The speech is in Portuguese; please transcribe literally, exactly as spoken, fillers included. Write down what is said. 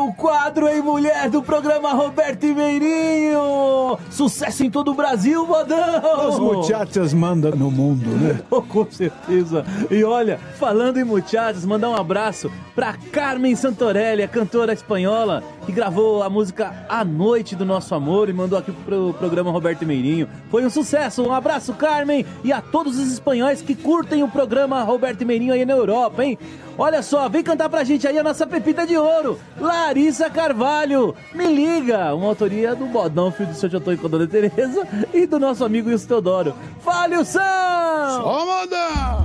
o quadro Ei Mulher do programa Roberto e Meirinho. Sucesso em todo o Brasil, modão. Os muchachas mandam no mundo, né? Oh, com certeza. E olha, falando em muchachas, mandar um abraço pra Carmen Santorelli, a cantora espanhola, que gravou a música A Noite do Nosso Amor e mandou aqui pro programa Roberto e Meirinho. Foi um sucesso. Um abraço, Carmen, e a todos os espanhóis que curtem o programa Roberto e Meirinho aí na Europa, hein? Olha só, vem cantar pra gente aí a nossa pepita de ouro, Larissa Carvalho. Me liga, uma autoria do Bodão, filho do seu Jotô e com a Dona Tereza, e do nosso amigo Wilson Teodoro. Fale o São! Só mandar!